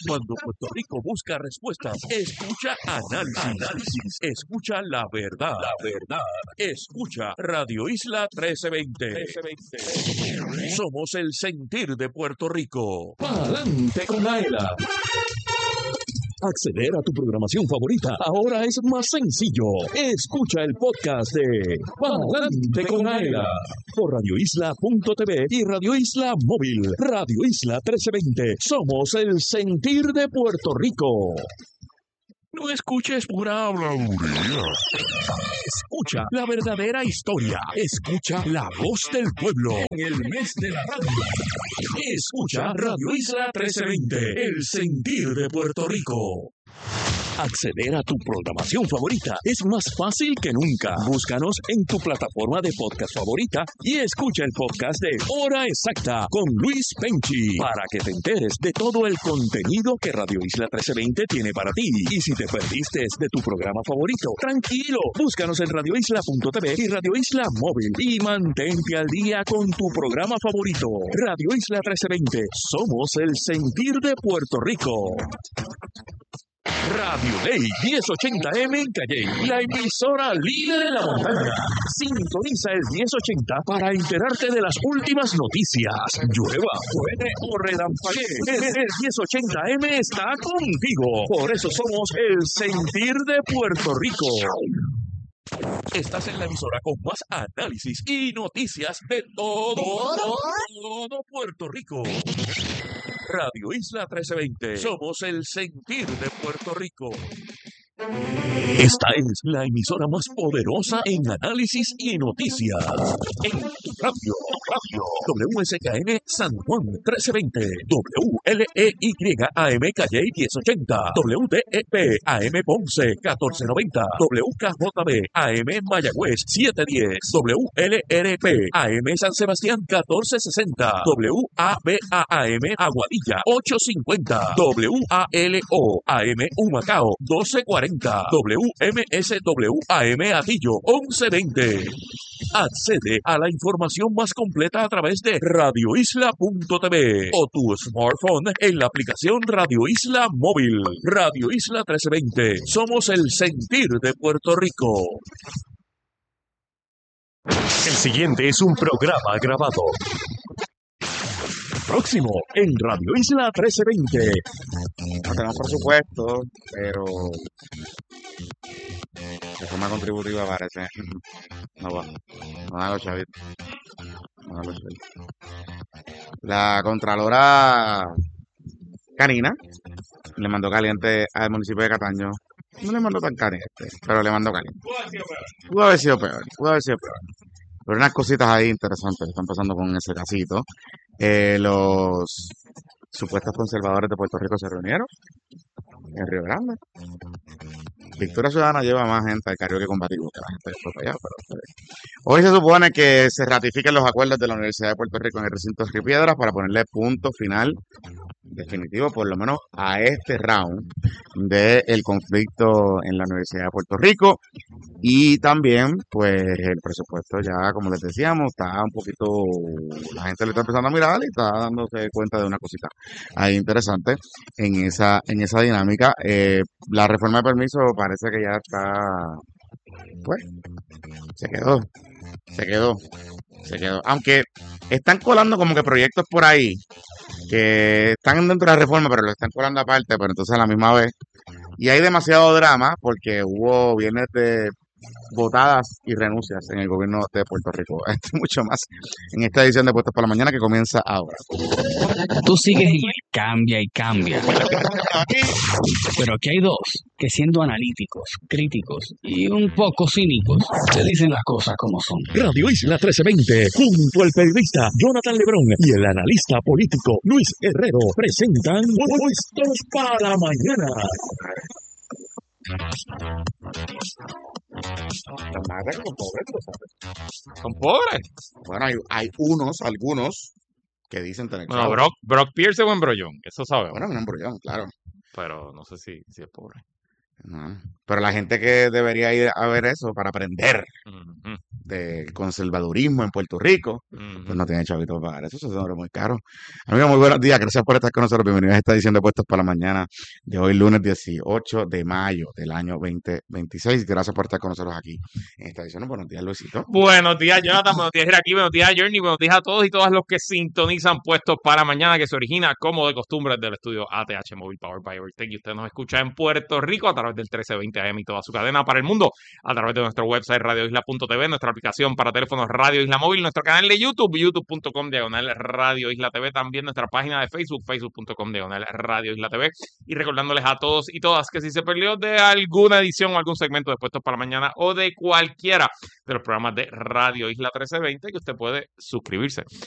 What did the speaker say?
Cuando Puerto Rico busca respuestas, escucha análisis. Escucha la verdad. Escucha Radio Isla 1320. Somos el sentir de Puerto Rico. Pa'lante con Aela. Acceder a tu programación favorita ahora es más sencillo. Escucha el podcast de Pa'lante con Aela por radioisla.tv y Radio Isla Móvil. Radio Isla 1320. Somos el sentir de Puerto Rico. No escuches pura habladuría. Escucha la verdadera historia. Escucha la voz del pueblo en el mes de la radio. Escucha Radio Isla 1320, el sentir de Puerto Rico. Acceder a tu programación favorita es más fácil que nunca. Búscanos en tu plataforma de podcast favorita y escucha el podcast de Hora Exacta con Luis Penchi para que te enteres de todo el contenido que Radio Isla 1320 tiene para ti. Y si te perdiste de tu programa favorito, tranquilo, búscanos en radioisla.tv y Radio Isla Móvil y mantente al día con tu programa favorito. Radio Isla 1320, somos el sentir de Puerto Rico. Radio Ley 1080M en Calley, la emisora líder en la montaña. Sintoniza el 1080 para enterarte de las últimas noticias. Llueva, truene o relampaguee, el 1080M está contigo. Por eso somos el sentir de Puerto Rico. Estás en la emisora con más análisis y noticias de todo Puerto Rico. Radio Isla 1320. Somos el sentir de Puerto Rico. Esta es la emisora más poderosa en análisis y noticias. En tu radio. WSKN San Juan 1320. WLEYAM Calley 1080. WDEP AM Ponce 1490. WKJB AM Mayagüez 710. WLRP AM San Sebastián 1460. WABA AM Aguadilla 850. WALO AM Humacao 1240. WMSWAM Atillo 1120. Accede a la información más completa a través de radioisla.tv o tu smartphone en la aplicación Radio Isla Móvil. Radio Isla 1320. Somos el sentir de Puerto Rico. El siguiente es un programa grabado. Próximo en Radio Isla 1320. No tenemos presupuesto, pero de forma contributiva parece. No va. No hago chavito. La Contralora Canina le mandó caliente al municipio de Cataño. No le mandó tan caliente, pero le mandó caliente. Pudo haber sido peor. Pero unas cositas ahí interesantes que están pasando con ese casito. Los supuestos conservadores de Puerto Rico se reunieron en Río Grande. Victoria Ciudadana lleva más gente al karaoke combativo que la gente después de allá. Pero hoy se supone que se ratifiquen los acuerdos de la Universidad de Puerto Rico en el recinto de Río Piedras para ponerle punto final definitivo, por lo menos a este round del conflicto en la Universidad de Puerto Rico. Y también, pues, el presupuesto ya, como les decíamos, está un poquito, la gente le está empezando a mirar y está dándose cuenta de una cosita ahí interesante en esa dinámica. La reforma de permiso parece que ya está, pues, se quedó. Aunque están colando como que proyectos por ahí que están dentro de la reforma, pero lo están colando aparte, pero entonces a la misma vez. Y hay demasiado drama porque hubo viernes de votadas y renuncias en el gobierno de Puerto Rico. Mucho más en esta edición de Puestos por la Mañana que comienza ahora. Tú sigues en el cambia y cambia. Pero aquí hay dos que, siendo analíticos, críticos y un poco cínicos, te dicen las cosas como son. Radio Isla 1320, junto al periodista Jonathan Lebrón y el analista político Luis Herrero, presentan Puestos para la Mañana. Son pobres. Bueno, hay algunos que dicen tener. Bueno, Brock Pierce es un embrollón, eso sabemos. Bueno, un embrollón, claro. Pero no sé si es pobre. No. Pero la gente que debería ir a ver eso para aprender Ujú, de conservadurismo en Puerto Rico, pues ujú. no tiene chavito para pagar eso, eso es muy caro. Amigo, muy buenos días, gracias por estar con nosotros. Bienvenidos a esta edición de Puestos para la Mañana de hoy, lunes 18 de mayo del año 2026. Gracias por estar con nosotros aquí en esta edición. Buenos días, Luisito. Buenos días, Jonathan. Buenos días, Iraquí. Buenos días, Journey. Buenos días a todos y todas los que sintonizan Puestos para Mañana, que se origina como de costumbre del estudio ATH Móvil Power by Overtech. Y usted nos escucha en Puerto Rico a través del 1320 AM y toda su cadena para el mundo, a través de nuestro website radioisla.tv, nuestra aplicación para teléfonos Radio Isla Móvil, nuestro canal de YouTube, youtube.com/Radio Isla TV, también nuestra página de Facebook, facebook.com/Radio Isla TV. Y recordándoles a todos y todas que si se perdió de alguna edición o algún segmento de Puestos para Mañana o de cualquiera de los programas de Radio Isla 1320, que usted puede suscribirse